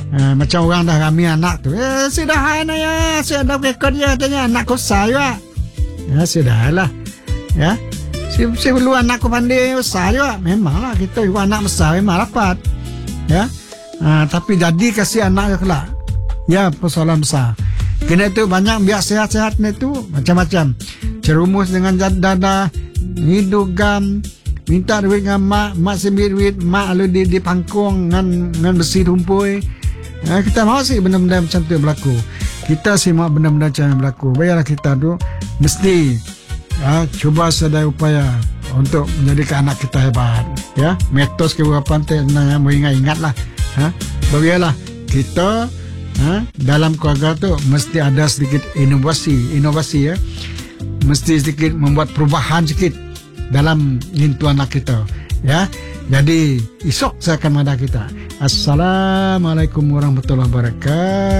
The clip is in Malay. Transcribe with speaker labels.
Speaker 1: Macam orang dah ramai anak tu, sudah hai na ya, sudah kekot ya, tanya anak kau saya. Sudah lah. Ya. Si perlu anak kau pandai besar juga. Memanglah kita juga anak besar memang rapat. Ya. Tapi jadi kasih anak kelak. Ya, persoalan besar. Kena tu banyak biar sehat-sehat ni tu macam-macam. Cerumus dengan dada, hidup gam, minta duit dengan mak sembir duit, mak lalu di pangkong dengan besi tumpui. Kita mahu sih benda-benda macam tu berlaku. Kita sih mahu benda-benda macam yang berlaku. Baiklah kita tu mesti cuba sedaya upaya untuk menjadikan anak kita hebat. Ya, metos keberapaan tu yang mau ingat lah. Baiklah kita dalam keluarga tu mesti ada sedikit inovasi ya. Mesti sedikit membuat perubahan sedikit dalam lintu anak kita. Ya. Jadi esok saya akan mada kita. Assalamualaikum warahmatullahi wabarakatuh.